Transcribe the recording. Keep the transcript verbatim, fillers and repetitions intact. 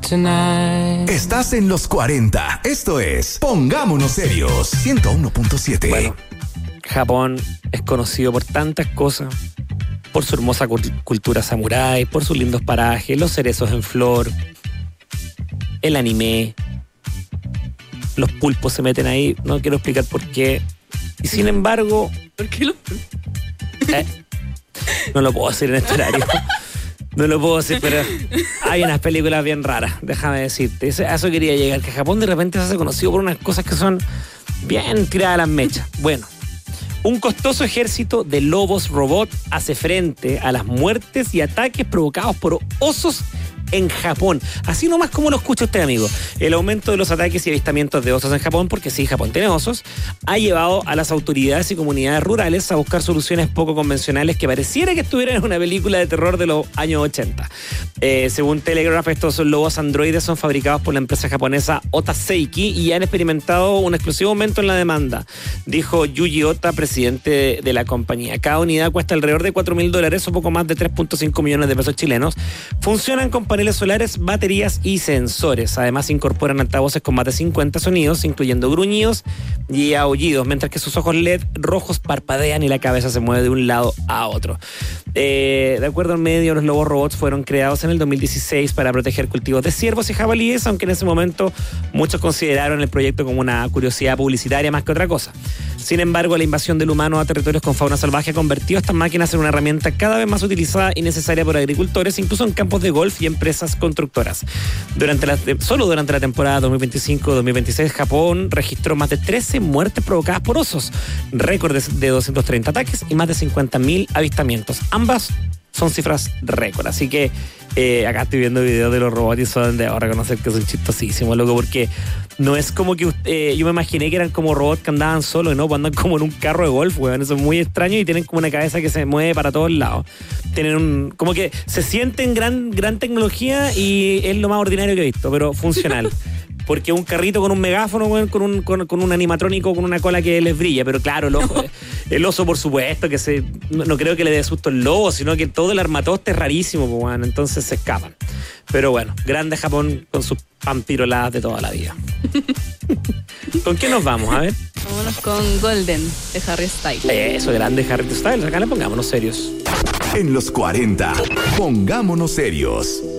tonight. Estás en los cuarenta. Esto es Pongámonos Serios. ciento uno punto siete. Bueno, Japón es conocido por tantas cosas. Por su hermosa cultura samurái, por sus lindos parajes, los cerezos en flor, el anime, los pulpos se meten ahí, no quiero explicar por qué. Y sin embargo... ¿Por qué los pulpos? Eh, no lo puedo decir en este horario. No lo puedo decir, pero hay unas películas bien raras, déjame decirte. A eso quería llegar, que Japón de repente se hace conocido por unas cosas que son bien tiradas a las mechas. Bueno. Un costoso ejército de lobos robot hace frente a las muertes y ataques provocados por osos en Japón. Así nomás como lo escucha usted, amigo. El aumento de los ataques y avistamientos de osos en Japón, porque sí, Japón tiene osos, ha llevado a las autoridades y comunidades rurales a buscar soluciones poco convencionales que pareciera que estuvieran en una película de terror de los años ochenta. Eh, según Telegraph, estos lobos androides son fabricados por la empresa japonesa Ota Seiki y han experimentado un exclusivo aumento en la demanda, dijo Yuji Ota, presidente de la compañía. Cada unidad cuesta alrededor de cuatro mil dólares o poco más de tres punto cinco millones de pesos chilenos. Funcionan con paneles solares, baterías y sensores. Además incorporan altavoces con más de cincuenta sonidos, incluyendo gruñidos y aullidos, mientras que sus ojos L E D rojos parpadean y la cabeza se mueve de un lado a otro. Eh, de acuerdo al medio, los lobos robots fueron creados en el dos mil dieciséis para proteger cultivos de ciervos y jabalíes, aunque en ese momento muchos consideraron el proyecto como una curiosidad publicitaria más que otra cosa. Sin embargo, la invasión del humano a territorios con fauna salvaje ha convertido a estas máquinas en una herramienta cada vez más utilizada y necesaria por agricultores, incluso en campos de golf y empresas constructoras. Durante la, solo durante la temporada dos mil veinticinco dos mil veintiséis, Japón registró más de trece muertes provocadas por osos, récord de, de doscientos treinta ataques y más de cincuenta mil avistamientos. Ambas son cifras récord, así que eh, acá estoy viendo videos de los robots y son de ahora reconocer que son chistosísimos, loco, porque no es como que eh, yo me imaginé que eran como robots que andaban solos, ¿no? Andan como en un carro de golf, weón, eso es muy extraño y tienen como una cabeza que se mueve para todos lados. Tienen un, como que se sienten gran, gran tecnología y es lo más ordinario que he visto, pero funcional. Porque un carrito con un megáfono, weón, con un, con, con un animatrónico, con una cola que les brilla. Pero claro, el oso, el oso por supuesto, que se no, no creo que le dé susto el lobo, sino que todo el armatoste es rarísimo, weón, entonces se escapan. Pero bueno, grande Japón con sus pampiroladas de toda la vida. ¿Con qué nos vamos? A ver. Vámonos con Golden, de Harry Styles. Eso, grande Harry Styles. Acá le pongámonos serios. En los cuarenta, Pongámonos Serios.